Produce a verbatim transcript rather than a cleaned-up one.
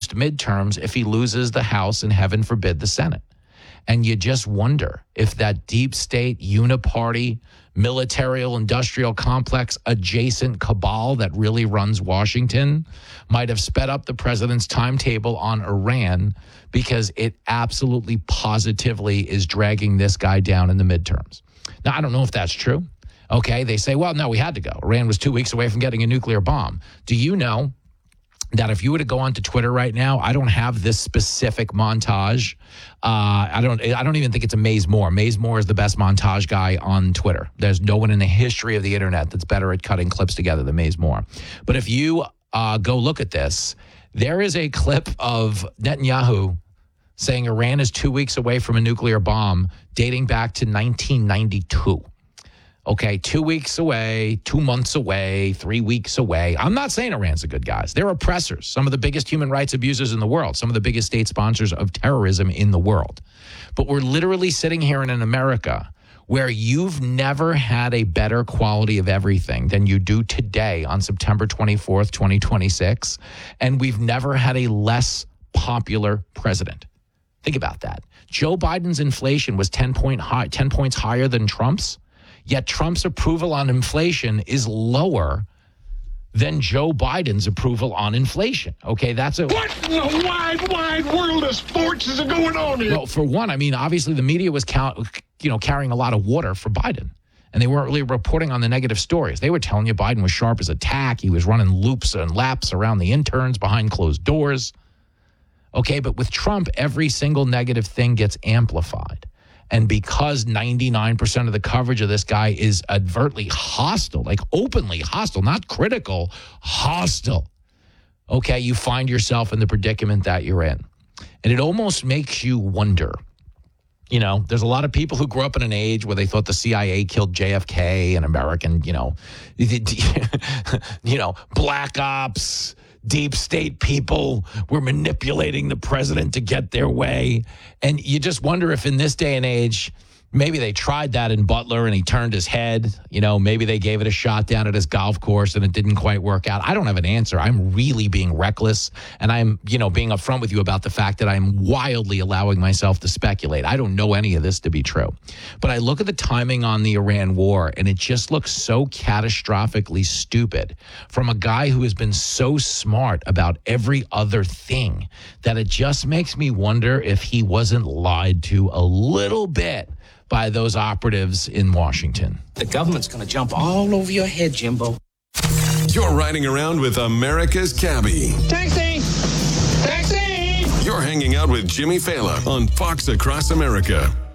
post-midterms if he loses the House and, heaven forbid, the Senate. And you just wonder if that deep state, uniparty, military-industrial complex adjacent cabal that really runs Washington might have sped up the president's timetable on Iran because it absolutely positively is dragging this guy down in the midterms. Now, I don't know if that's true. Okay, they say, well, no, we had to go. Iran was two weeks away from getting a nuclear bomb. Do you know that if you were to go onto Twitter right now, I don't have this specific montage. Uh, I don't I don't even think it's a Maze Moore. Maze Moore is the best montage guy on Twitter. There's no one in the history of the internet that's better at cutting clips together than Maze Moore. But if you uh, go look at this, there is a clip of Netanyahu saying Iran is two weeks away from a nuclear bomb dating back to nineteen ninety-two. Okay, two weeks away, two months away, three weeks away. I'm not saying Iran's the good guys. They're oppressors, some of the biggest human rights abusers in the world, some of the biggest state sponsors of terrorism in the world. But we're literally sitting here in an America where you've never had a better quality of everything than you do today on September twenty-fourth, twenty twenty-six. And we've never had a less popular president. Think about that. Joe Biden's inflation was ten, point high, ten points higher than Trump's. Yet Trump's approval on inflation is lower than Joe Biden's approval on inflation. Okay, that's a... What in the wide, wide world of sports is going on here? Well, for one, I mean, obviously the media was count, you know, carrying a lot of water for Biden. And they weren't really reporting on the negative stories. They were telling you Biden was sharp as a tack. He was running loops and laps around the interns behind closed doors. Okay, but with Trump, every single negative thing gets amplified. And because ninety-nine percent of the coverage of this guy is overtly hostile, like openly hostile, not critical, hostile, okay, you find yourself in the predicament that you're in. And it almost makes you wonder. You know, there's a lot of people who grew up in an age where they thought the C I A killed J F K and American, you know, you know, black ops, deep state people were manipulating the president to get their way. And you just wonder if in this day and age, maybe they tried that in Butler and he turned his head. You know, maybe they gave it a shot down at his golf course and it didn't quite work out. I don't have an answer. I'm really being reckless. And I'm, you know, being upfront with you about the fact that I'm wildly allowing myself to speculate. I don't know any of this to be true. But I look at the timing on the Iran war and it just looks so catastrophically stupid from a guy who has been so smart about every other thing that it just makes me wonder if he wasn't lied to a little bit by those operatives in Washington. The government's going to jump all over your head, Jimbo. You're riding around with America's Cabbie. Taxi! Taxi! You're hanging out with Jimmy Fallon on Fox Across America.